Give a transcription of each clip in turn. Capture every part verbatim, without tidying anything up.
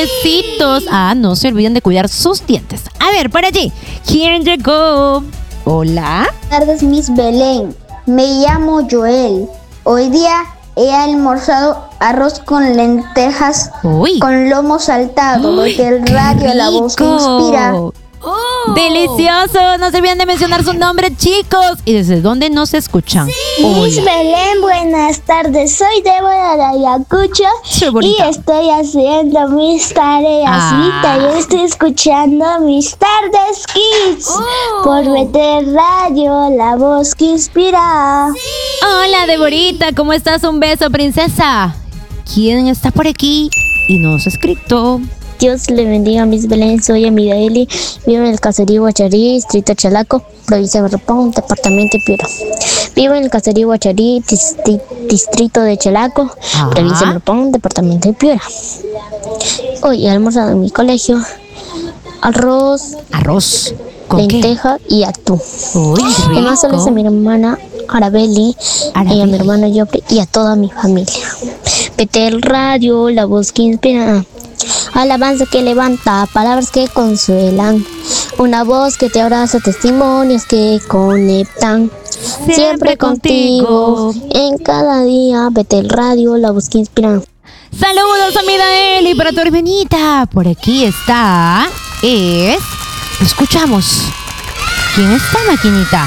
dientecitos. Ah, no se olviden de cuidar sus dientes. A ver, por allí, ¿quién llegó? Hola. Buenas tardes, Miss Belén. Me llamo Joel. Hoy día he almorzado arroz con lentejas. Uy. Con lomo saltado. Uy, del radio La Voz que Inspira. Oh. Delicioso, no se olviden de mencionar su nombre, chicos. ¿Y desde dónde nos escuchan? Sí. Miss Belén, buenas tardes. Soy Débora de Ayacucho y estoy haciendo mis tareas. Ah. Mi taller estoy escuchando Mis Tardes Kids oh. por B T Radio, La Voz que Inspira. Sí. Hola, Deborita, ¿cómo estás? Un beso, princesa. ¿Quién está por aquí y nos ha escrito? Dios le bendiga, Miss Belén. Soy Amidaeli, vivo en el caserío Guacharí, distrito Chalaco, provincia de Barrapón, departamento de Piura. Vivo en el caserío Guacharí, distri- distrito de Chalaco, Ajá. provincia de Barrapón, departamento de Piura. Hoy he almorzado en mi colegio arroz, arroz, lenteja qué? y atún. Uy, además saludos a mi hermana Arabeli, Arabeli. Y a mi hermano Joffrey y a toda mi familia. Vete el radio, La Voz que Inspira. Alabanza que levanta, palabras que consuelan, una voz que te abraza, testimonios que conectan. Siempre, Siempre contigo, contigo, en cada día, vete el radio, La Voz que Inspira. Saludos a mi Daeli para tu hermanita. Por aquí está, es, escuchamos. ¿Quién está, maquinita?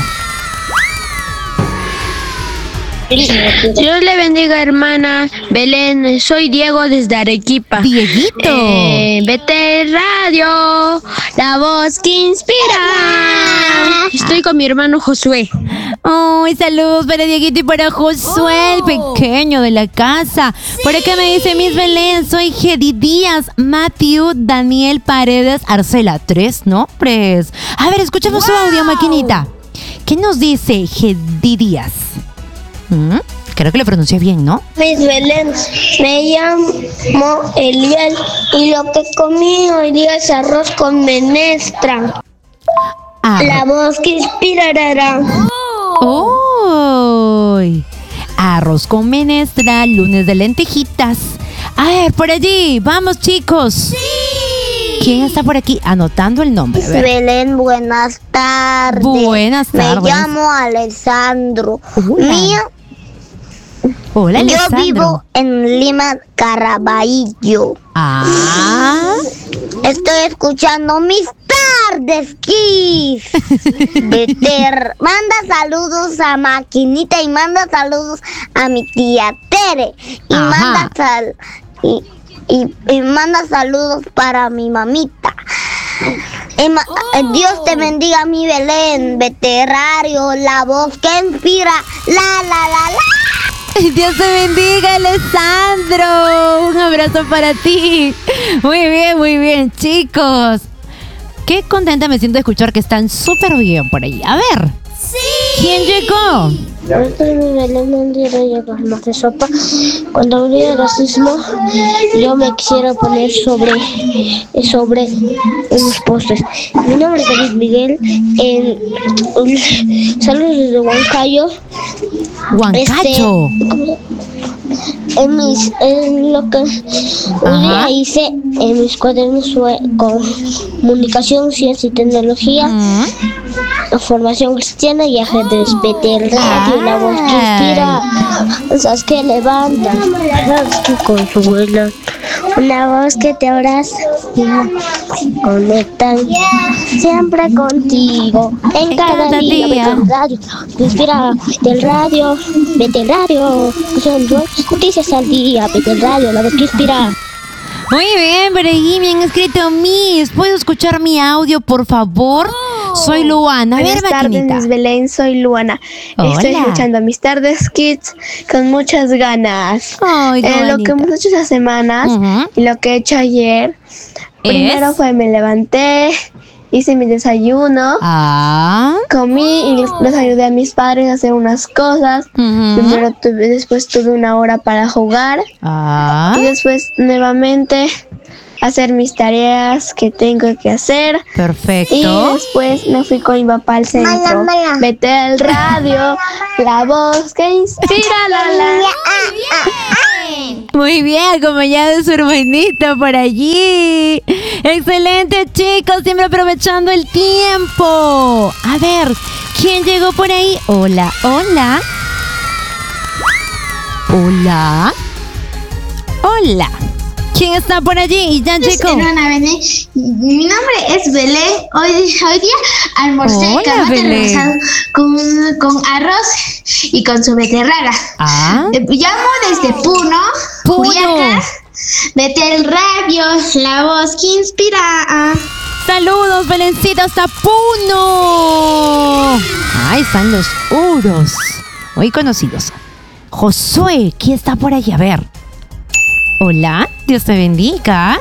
Dios le bendiga, hermana Belén. Soy Diego desde Arequipa. Dieguito. Eh, vete radio, La Voz que Inspira. Estoy con mi hermano Josué. ¡Ay, oh, saludos para Dieguito y para Josué, oh. el pequeño de la casa! Sí. Por acá me dice Miss Belén, soy Gedi Díaz, Matthew, Daniel Paredes, Arcela. Tres nombres. A ver, escuchamos wow. su audio, maquinita. ¿Qué nos dice Gedi Díaz? ¿Mm? Creo que lo pronuncié bien, ¿no? Miss Belén, me llamo Eliel y lo que comí hoy día es arroz con menestra. Ah. La voz que inspirará. ¡Oh! Arroz con menestra, lunes de lentejitas. A ver, por allí, vamos, chicos. ¡Sí! ¿Quién está por aquí anotando el nombre? Miss Belén, buenas tardes. Buenas tardes. Me llamo Alessandro. Hola. Mío. Hola, Alessandro. Yo vivo en Lima, Caraballo. Ah. Estoy escuchando Mis Tardes Kids. Beter, manda saludos a Maquinita y manda saludos a mi tía Tere. Y Ajá. manda sal y, y, y manda saludos para mi mamita. Emma, oh. Dios te bendiga, mi Belén, veterinario, La Voz que Inspira, la la la la. Dios te bendiga, Alessandro. Un abrazo para ti. Muy bien, muy bien, chicos. Qué contenta me siento de escuchar que están súper bien por ahí. A ver. Sí. ¿Quién llegó? Ahorita mi Belén un día llega más de sopa. Cuando hablé de racismo, yo me quisiera poner sobre sobre unos postres. Mi nombre es David Miguel. En, en, saludos desde Huancayo. Huancayo. Este, en, mis, en lo que un día hice en mis cuadernos fue comunicación, ciencia y tecnología, uh-huh. formación cristiana y ajedrez. Vete el radio, La Voz que Inspira, cosas que levantan, que consuelan, una voz que te abraza, conectan, siempre contigo, en, en cada, cada día, día. Vete el radio, te inspira, del radio, vete el radio, son noticias al día, vete el radio, La Voz que Inspira. Muy bien, por ahí me han escrito Miss. ¿Puedo escuchar mi audio, por favor? Oh. Soy Luana. A Buenas ver, tardes, maquinita. Miss Belén. Soy Luana. Hola. Estoy escuchando Mis Tardes Kids con muchas ganas. Ay, qué eh, lo que hemos hecho esas semanas uh-huh. y lo que he hecho ayer. ¿Es? Primero fue me levanté, hice mi desayuno, ah. comí y les, les ayudé a mis padres a hacer unas cosas. Uh-huh. Primero tuve, después tuve una hora para jugar. Ah. Y después nuevamente hacer mis tareas que tengo que hacer. Perfecto. Y después me fui con mi papá al centro. Mala, mala. Betel Radio, la voz que inspira, la la. Muy bien, acompañada de su hermanita por allí. Excelente, chicos, siempre aprovechando el tiempo. A ver, ¿quién llegó por ahí? Hola, hola. Hola. Hola. ¿Quién está por allí? Y ya llegó. Hermana Belén, mi nombre es Belén. Hoy, hoy día almorcé Hola, camote Belén. rebozado con, con arroz y con su beterraga. Ah. Eh, Llamo desde Puno, Puno. Juliaca. Betel Radio, la voz que inspira. Saludos, Belencita, hasta Puno. Ahí están los uros, muy conocidos. Josué, ¿quién está por allí? A ver. Hola, Dios te bendiga.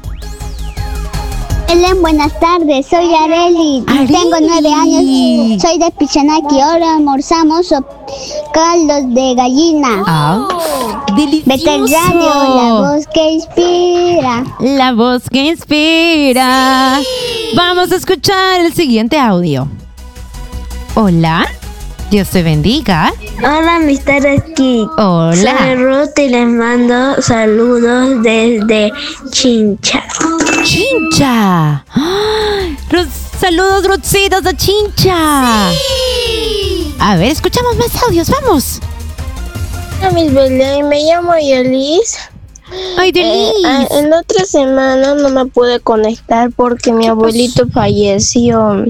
Belén, buenas tardes, soy Areli, Areli. tengo nueve años, soy de Pichanaki, ahora almorzamos sop- caldos de gallina. Ah, delicioso. Betel Radio, la voz que inspira. La voz que inspira. Vamos a escuchar el siguiente audio. Hola, Dios te bendiga. Hola, mister Ski. Hola. Soy Ruth y les mando saludos desde Chincha. Chincha. ¡Ay! Ros- saludos, Rutsitos de Chincha. A ver, escuchamos más audios, vamos. Hola, Miss Belén, me llamo Yelis. Ay, Eh, Delis. ah, en la otra semana no me pude conectar porque mi abuelito falleció.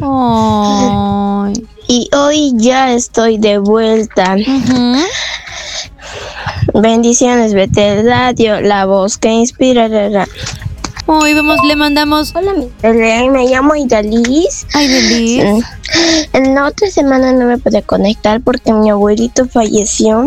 Ay. Y hoy ya estoy de vuelta. Ujú. Bendiciones, Betel Radio, la voz que inspira. Hoy vamos, le mandamos. Hola, Miss Belén, me llamo Idalis. Ay, Delis. En la otra semana no me pude conectar porque mi abuelito falleció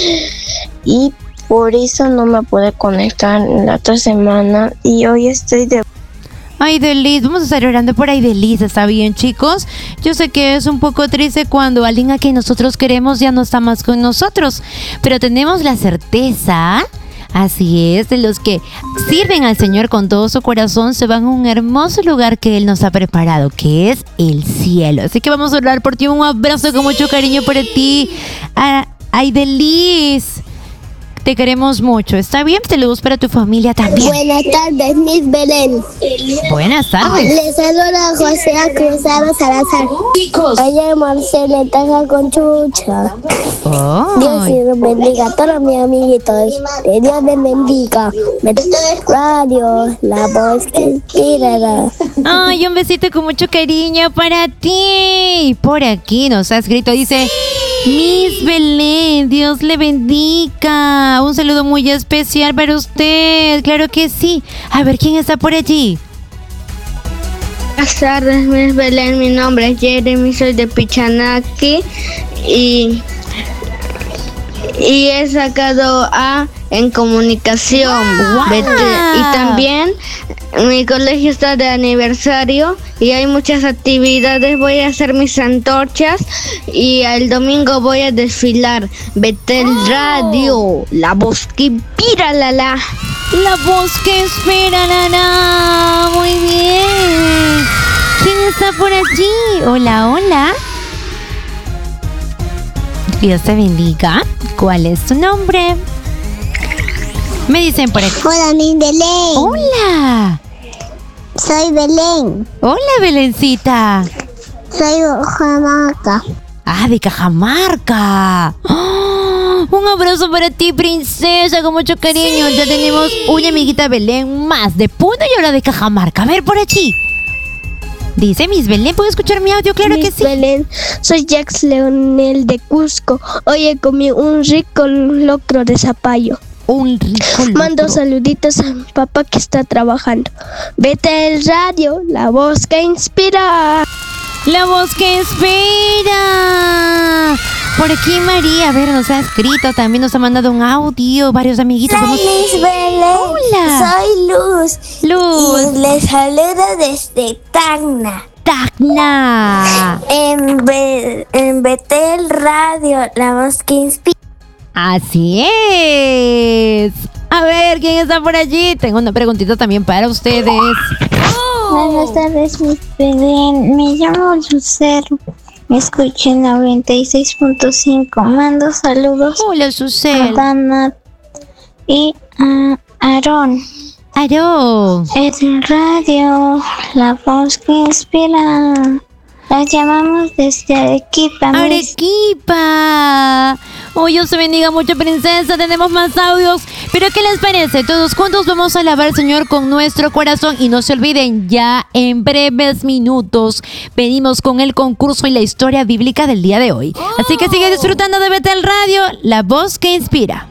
y por eso no me pude conectar en la otra semana y hoy estoy de Ay, Delis, vamos a estar orando por ahí, Delis, ¿está bien, chicos? Yo sé que es un poco triste cuando alguien a quien nosotros queremos ya no está más con nosotros, pero tenemos la certeza, así es, de los que sirven al Señor con todo su corazón, se van a un hermoso lugar que Él nos ha preparado, que es el cielo. Así que vamos a orar por ti, un abrazo con mucho cariño para ti. Ah, ay, Delis, te queremos mucho, ¿está bien? Saludos para tu familia también. Buenas tardes, Miss Belén. Buenas tardes. Les saluda José Cruzado Salazar. Ayer Marcela taja con chucha. Dios Ay. les bendiga a todos mis amiguitos. Que Dios les bendiga. Betel Radio, la voz que inspira. Ay, un besito con mucho cariño para ti. Por aquí nos ha escrito, dice Miss Belén, Dios le bendiga. Un saludo muy especial para usted. Claro que sí. A ver, ¿quién está por allí? Buenas tardes, Miss Belén. Mi nombre es Jeremy, soy de Pichanaki y, y he sacado A en comunicación. Wow. Vete- Y también mi colegio está de aniversario y hay muchas actividades. Voy a hacer mis antorchas y el domingo voy a desfilar. Betel Radio, la voz que inspira, la la. La voz que espera, Nana. Muy bien. ¿Quién está por allí? Hola, hola. Dios te bendiga. ¿Cuál es tu nombre? Me dicen por aquí. Hola, Miss Belén. Hola. Soy Belén. Hola, Belencita. Soy Jamaica. Ah, de Cajamarca. ¡Oh! Un abrazo para ti, princesa, con mucho cariño. Ya tenemos una amiguita Belén más de Puno y ahora de Cajamarca. A ver, por allí. Dice Miss Belén, ¿puedo escuchar mi audio? Claro que Miss sí. Belén, soy Jax Leonel de Cusco. Hoy he comido un rico locro de zapallo. Un rico Mando locro. saluditos a mi papá que está trabajando. Vete el radio, la voz que inspira. La voz que espera. Por aquí María, a ver, nos ha escrito, también nos ha mandado un audio, varios amiguitos. Vamos- Miss Belén. Hola. Soy Luz. Luz. Y les saludo desde Tacna. Tacna. En, Be- en Betel Radio, la voz que inspira. Así es. A ver, ¿quién está por allí? Tengo una preguntita también para ustedes. Buenas tardes, mi Belén. Me llamo Lucero. Me escuché en noventa y seis punto cinco. Mando saludos. Hola, Susel. A Dana y a Aarón. Aarón. Es el radio, la voz que inspira. La llamamos desde Arequipa. Arequipa. Oh, Dios se bendiga mucho, princesa. Tenemos más audios. Pero ¿qué les parece? Todos juntos vamos a alabar al Señor con nuestro corazón. Y no se olviden, ya en breves minutos venimos con el concurso y la historia bíblica del día de hoy. Así que sigue disfrutando de Betel Radio, la voz que inspira.